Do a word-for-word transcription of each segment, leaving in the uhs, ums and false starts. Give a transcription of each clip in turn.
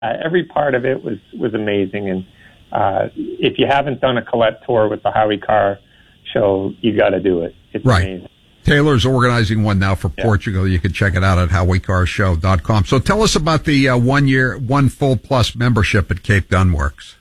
uh, every part of it was, was amazing. And uh, if you haven't done a Colette tour with the Howie Carr show, you got to do it. It's right. amazing. Taylor's organizing one now for yeah. Portugal. You can check it out at howie carr show dot com. So tell us about the uh, one year, one full plus membership at Cape Gunworks.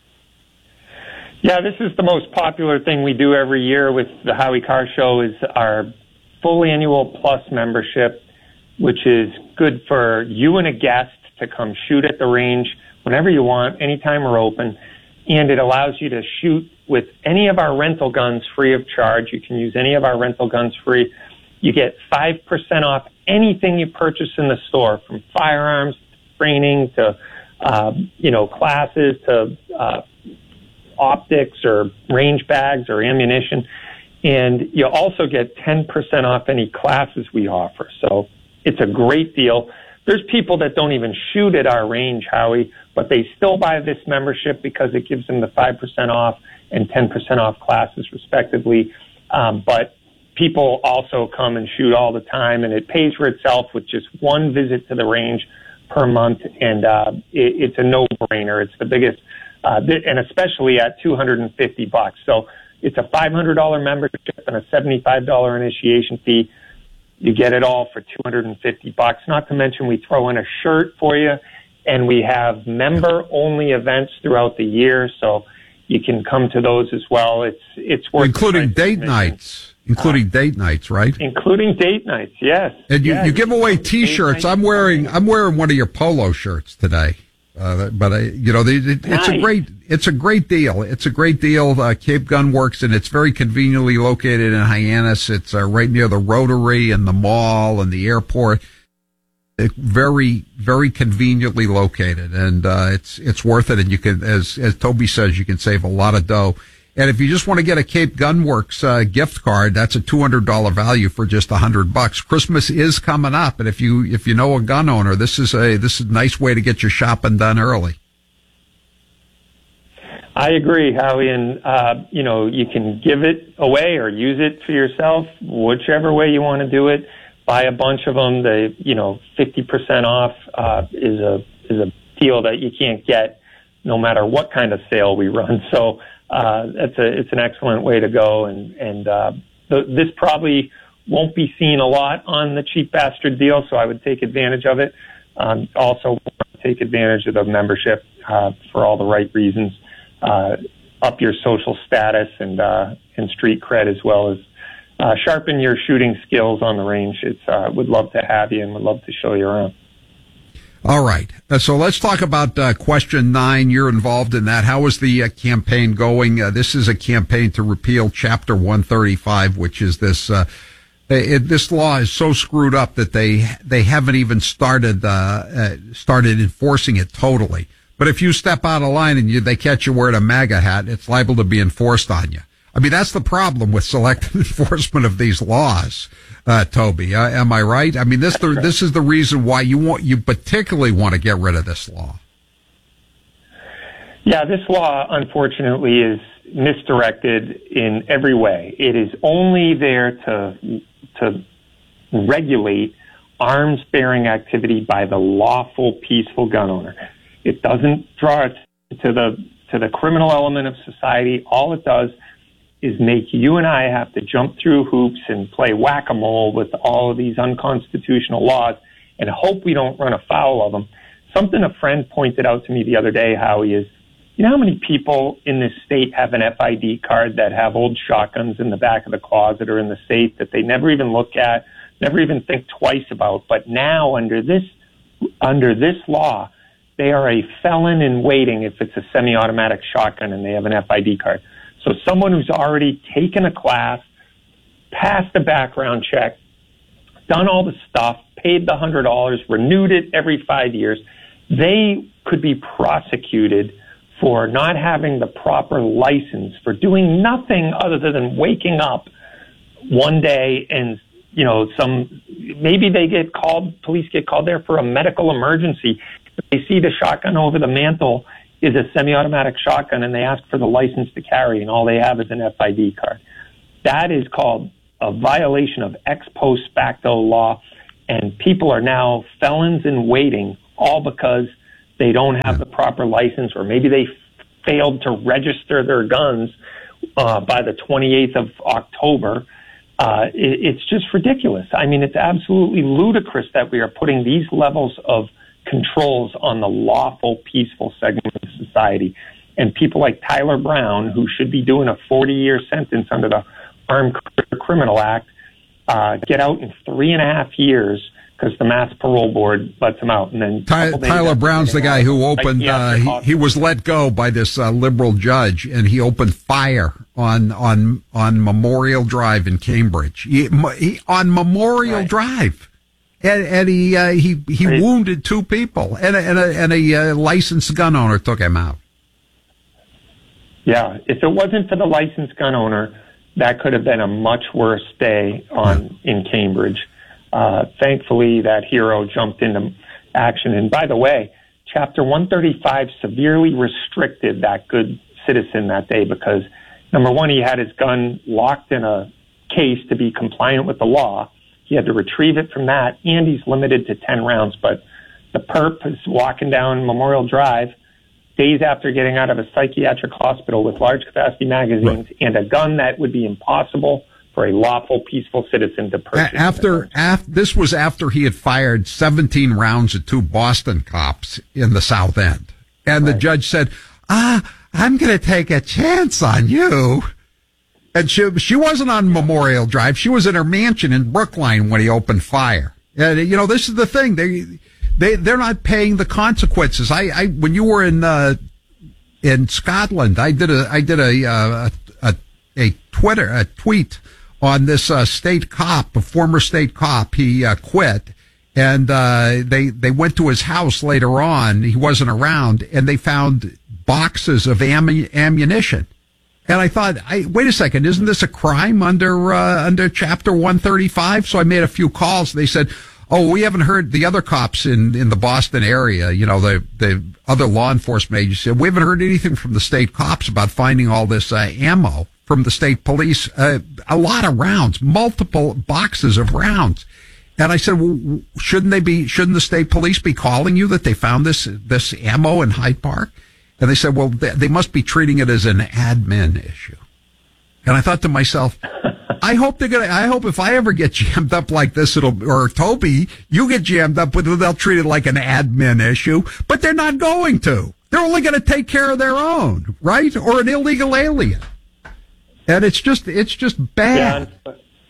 Yeah, this is the most popular thing we do every year with the Howie Carr Show is our full annual plus membership, which is good for you and a guest to come shoot at the range whenever you want, anytime we're open. And it allows you to shoot with any of our rental guns free of charge. You can use any of our rental guns free. You get five percent off anything you purchase in the store, from firearms, training, to, uh, you know, classes, to uh, optics or range bags or ammunition. And you also get ten percent off any classes we offer. So it's a great deal. There's people that don't even shoot at our range, Howie, but they still buy this membership because it gives them the five percent off and ten percent off classes, respectively. Um, but people also come and shoot all the time, and it pays for itself with just one visit to the range per month, and uh, it, it's a no-brainer. It's the biggest, uh, th- and especially at two hundred fifty bucks. So it's a five hundred dollars membership and a seventy-five dollars initiation fee. You get it all for two hundred fifty bucks. Not to mention we throw in a shirt for you, and we have member-only events throughout the year, so you can come to those as well. It's it's worth including date nights, including uh, date nights, right? Including date nights, yes. And you, yes. you give away T-shirts. I'm wearing I'm wearing one of your polo shirts today. Uh, but I, you know, they, it, nice. it's a great, it's a great deal. It's a great deal. Uh, Cape Gunworks, and it's very conveniently located in Hyannis. It's uh, right near the Rotary and the mall and the airport. It, very, very conveniently located, and uh, it's it's worth it. And you can, as as Toby says, you can save a lot of dough. And if you just want to get a Cape Gunworks uh, gift card, that's a two hundred dollars value for just a hundred bucks. Christmas is coming up, and if you if you know a gun owner, this is a this is a nice way to get your shopping done early. I agree, Howie, and uh, you know, you can give it away or use it for yourself, whichever way you want to do it. Buy a bunch of them. They, you know, fifty percent off uh, is a is a deal that you can't get no matter what kind of sale we run. So. Uh, it's a, it's an excellent way to go. And, and, uh, th- this probably won't be seen a lot on the Cheap Bastard deal, so I would take advantage of it. Um, also take advantage of the membership, uh, for all the right reasons, uh, up your social status and, uh, and street cred, as well as, uh, sharpen your shooting skills on the range. It's, uh, would love to have you and would love to show you around. All right. Uh, so let's talk about uh, question nine. You're involved in that. How is the uh, campaign going? Uh, this is a campaign to repeal Chapter one thirty-five, which is this. Uh, it, this law is so screwed up that they they haven't even started uh, uh, started enforcing it totally. But if you step out of line and you, they catch you wearing a MAGA hat, it's liable to be enforced on you. I mean, that's the problem with selective enforcement of these laws. Uh, Toby, uh, am I right? I mean, this the, this is the reason why you want you particularly want to get rid of this law. Yeah, this law, unfortunately, is misdirected in every way. It is only there to to regulate arms-bearing activity by the lawful, peaceful gun owner. It doesn't draw it to the to the criminal element of society. All it does is make you and I have to jump through hoops and play whack-a-mole with all of these unconstitutional laws and hope we don't run afoul of them. Something a friend pointed out to me the other day, Howie, is, you know how many people in this state have an F I D card that have old shotguns in the back of the closet or in the safe that they never even look at, never even think twice about, but now under this, under this law, they are a felon in waiting if it's a semi-automatic shotgun and they have an F I D card. So someone who's already taken a class, passed a background check, done all the stuff, paid the one hundred dollars, renewed it every five years, they could be prosecuted for not having the proper license, for doing nothing other than waking up one day and, you know, some, maybe they get called, police get called there for a medical emergency. If they see the shotgun over the mantle is a semi-automatic shotgun and they ask for the license to carry and all they have is an F I D card. That is called a violation of ex post facto law, and people are now felons in waiting, all because they don't have the proper license, or maybe they failed to register their guns uh, by the twenty-eighth of October. Uh, it, it's just ridiculous. I mean, it's absolutely ludicrous that we are putting these levels of controls on the lawful, peaceful segment of society. And people like Tyler Brown, who should be doing a forty-year sentence under the Armed Criminal Act, uh, get out in three and a half years because the Mass Parole Board lets him out. And then Ty- Tyler Brown's the guy who opened, uh, he, he was let go by this uh, liberal judge, and he opened fire on on on Memorial Drive in Cambridge. He, he, on Memorial right. Drive. And, and he uh, he he right. wounded two people, and a, and a, and a uh, licensed gun owner took him out. Yeah, if it wasn't for the licensed gun owner, that could have been a much worse day on in Cambridge. Uh, thankfully, that hero jumped into action. And by the way, Chapter one thirty-five severely restricted that good citizen that day because, number one, he had his gun locked in a case to be compliant with the law. He had to retrieve it from that, and he's limited to ten rounds. But the perp is walking down Memorial Drive days after getting out of a psychiatric hospital with large-capacity magazines right. and a gun that would be impossible for a lawful, peaceful citizen to purchase. After, after this was after he had fired seventeen rounds at two Boston cops in the South End. And right. the judge said, ah, I'm going to take a chance on you. And she, she wasn't on Memorial Drive. She was in her mansion in Brookline when he opened fire. And, you know, this is the thing. They, they, they're not paying the consequences. I, I, when you were in, uh, in Scotland, I did a, I did a, uh, a, a Twitter, a tweet on this, uh, state cop, a former state cop. He, uh, quit. And, uh, they, they went to his house later on. He wasn't around, and they found boxes of am- ammunition. And I thought, I, wait a second, isn't this a crime under uh, under Chapter one thirty-five? So I made a few calls. They said, oh, we haven't heard the other cops in, in the Boston area, you know, the the other law enforcement agency, we haven't heard anything from the state cops about finding all this uh, ammo from the state police, uh, a lot of rounds, multiple boxes of rounds. And I said, well, shouldn't they be, shouldn't the state police be calling you that they found this this ammo in Hyde Park? And they said, well, they, they must be treating it as an admin issue. And I thought to myself, I hope they're going to, I hope if I ever get jammed up like this, it'll, or Toby, you get jammed up with it, they'll treat it like an admin issue, but they're not going to. They're only going to take care of their own, right? Or an illegal alien. And it's just, it's just bad. Yeah,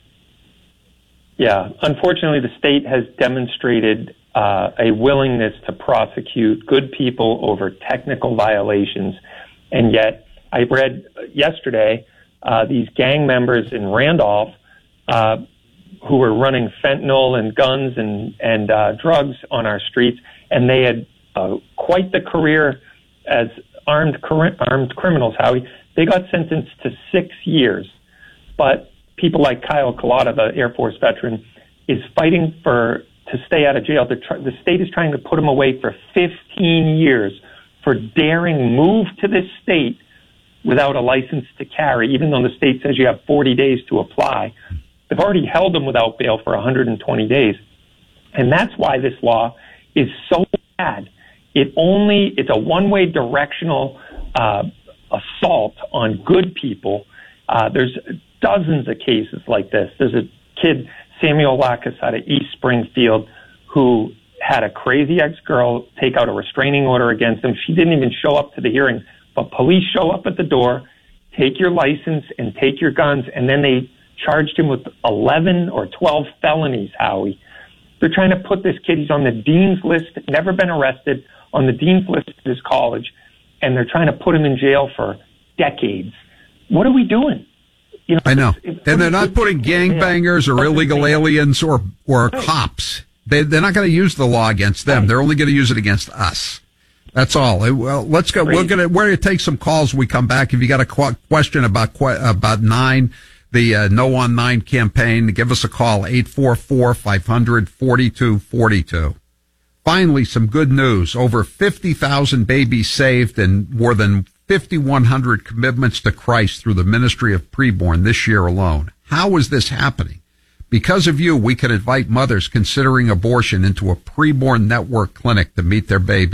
yeah. Unfortunately, the state has demonstrated Uh, a willingness to prosecute good people over technical violations. And yet, I read yesterday, uh, these gang members in Randolph, uh, who were running fentanyl and guns and, and, uh, drugs on our streets, and they had, uh, quite the career as armed, armed criminals, Howie. They got sentenced to six years. But people like Kyle Collada, the Air Force veteran, is fighting for to stay out of jail. The, tr- the state is trying to put him away for fifteen years for daring move to this state without a license to carry, even though the state says you have forty days to apply. They've already held him without bail for one hundred twenty days. And that's why this law is so bad. It only, it's a one-way directional uh, assault on good people. Uh, there's dozens of cases like this. There's a kid, Samuel Lackas out of East Springfield, who had a crazy ex-girl take out a restraining order against him. She didn't even show up to the hearing, but police show up at the door, take your license and take your guns, and then they charged him with eleven or twelve felonies, Howie. They're trying to put this kid, he's on the dean's list, never been arrested, on the dean's list at his college, and they're trying to put him in jail for decades. What are we doing? You know, I know. It's, it's and they're not putting gangbangers or illegal aliens or, or right. cops. They, they're not going to use the law against them. Right. They're only going to use it against us. That's all. Well, let's go. Great. We're going to, we're going to take some calls when we come back. If you got a qu- question about, about nine, the uh, No on Nine campaign, give us a call, eight four four, five hundred, forty-two forty-two. Finally, some good news. Over fifty thousand babies saved and more than fifty-one hundred commitments to Christ through the ministry of preborn this year alone. How is this happening? Because of you, we can invite mothers considering abortion into a preborn network clinic to meet their baby.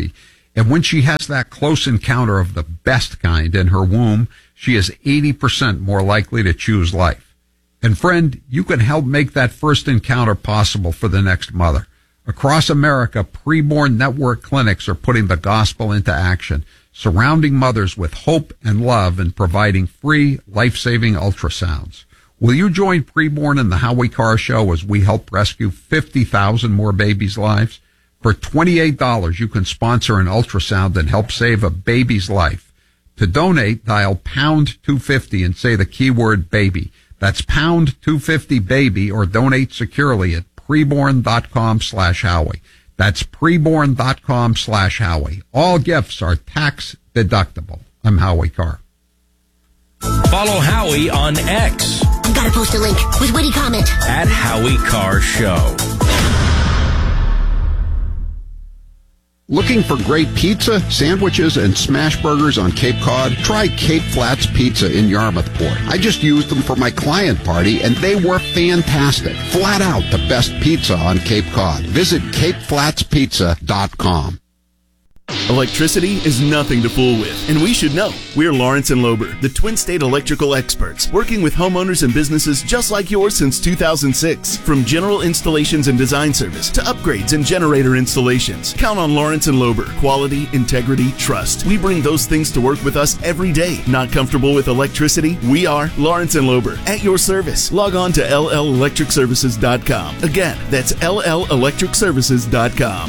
And when she has that close encounter of the best kind in her womb, she is eighty percent more likely to choose life. And friend, you can help make that first encounter possible for the next mother. Across America, preborn network clinics are putting the gospel into action, surrounding mothers with hope and love and providing free, life-saving ultrasounds. Will you join Preborn in the Howie Carr Show as we help rescue fifty thousand more babies' lives? For twenty-eight dollars, you can sponsor an ultrasound and help save a baby's life. To donate, dial pound two fifty and say the keyword baby. That's pound two fifty baby, or donate securely at preborn.com slash Howie. That's preborn.com slash Howie. All gifts are tax deductible. I'm Howie Carr. Follow Howie on X. I've got to post a link with witty comment. At Howie Carr Show. Looking for great pizza, sandwiches, and smash burgers on Cape Cod? Try Cape Flats Pizza in Yarmouthport. I just used them for my client party, and they were fantastic. Flat out the best pizza on Cape Cod. Visit cape flats pizza dot com. Electricity is nothing to fool with, and we should know. We're Lawrence and Lober, the Twin State electrical experts, working with homeowners and businesses just like yours since two thousand six. From general installations and design service to upgrades and generator installations, count on Lawrence and Lober. Quality, integrity, trust. We bring those things to work with us every day. Not comfortable with electricity? We are Lawrence and Lober, at your service. Log on to L L electric services dot com. Again, that's L L electric services dot com.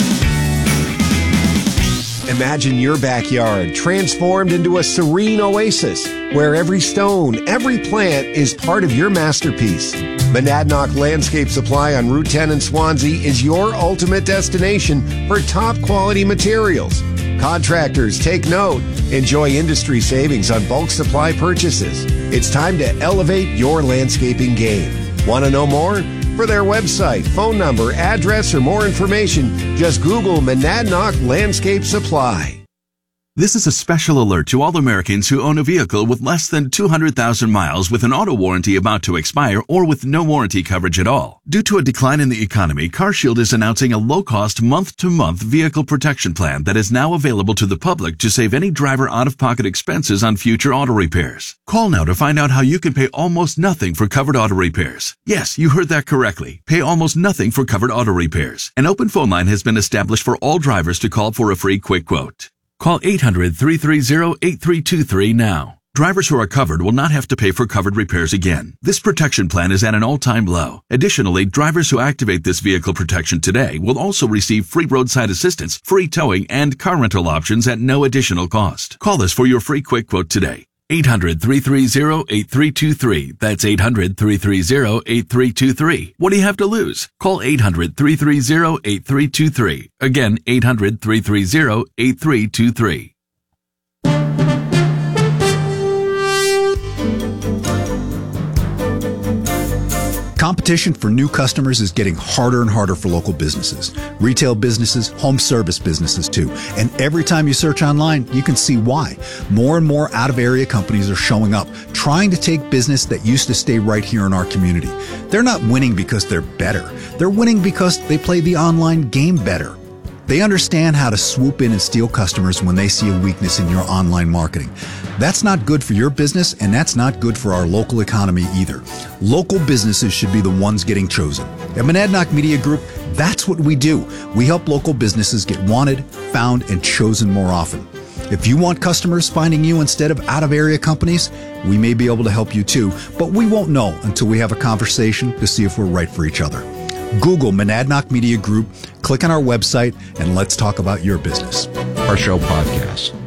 Imagine your backyard transformed into a serene oasis where every stone, every plant is part of your masterpiece. Monadnock Landscape Supply on Route ten in Swansea is your ultimate destination for top quality materials. Contractors, take note. Enjoy industry savings on bulk supply purchases. It's time to elevate your landscaping game. Want to know more? For their website, phone number, address, or more information, just Google Monadnock Landscape Supply. This is a special alert to all Americans who own a vehicle with less than two hundred thousand miles with an auto warranty about to expire or with no warranty coverage at all. Due to a decline in the economy, CarShield is announcing a low-cost month-to-month vehicle protection plan that is now available to the public to save any driver out-of-pocket expenses on future auto repairs. Call now to find out how you can pay almost nothing for covered auto repairs. Yes, you heard that correctly. Pay almost nothing for covered auto repairs. An open phone line has been established for all drivers to call for a free quick quote. Call eight hundred, three three zero, eight three two three now. Drivers who are covered will not have to pay for covered repairs again. This protection plan is at an all-time low. Additionally, drivers who activate this vehicle protection today will also receive free roadside assistance, free towing, and car rental options at no additional cost. Call us for your free quick quote today. eight hundred, three three zero, eight three two three. That's eight hundred, three three zero, eight three two three. What do you have to lose? Call eight hundred, three three zero, eight three two three. Again, eight hundred, three three zero, eight three two three. Competition for new customers is getting harder and harder for local businesses. Retail businesses, home service businesses too. And every time you search online, you can see why. More and more out-of-area companies are showing up, trying to take business that used to stay right here in our community. They're not winning because they're better. They're winning because they play the online game better. They understand how to swoop in and steal customers when they see a weakness in your online marketing. That's not good for your business, and that's not good for our local economy either. Local businesses should be the ones getting chosen. At Monadnock Media Group, that's what we do. We help local businesses get wanted, found, and chosen more often. If you want customers finding you instead of out-of-area companies, we may be able to help you too, but we won't know until we have a conversation to see if we're right for each other. Google Monadnock Media Group, click on our website, and let's talk about your business. Our show podcast.